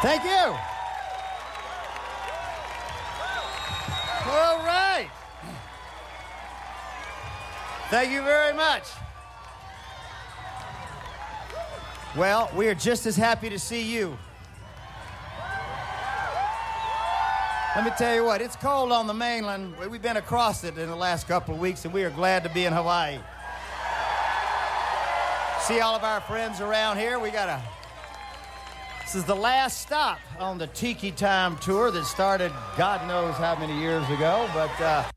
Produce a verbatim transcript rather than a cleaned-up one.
Thank you. All right. Thank you very much. Well, we are just as happy to see you. Let me tell you what, it's cold on the mainland. We've been across it in the last couple of weeks, and we are glad to be in Hawaii. See all of our friends around here. We got a... This is the last stop on the Tiki Time tour that started God knows how many years ago, but uh,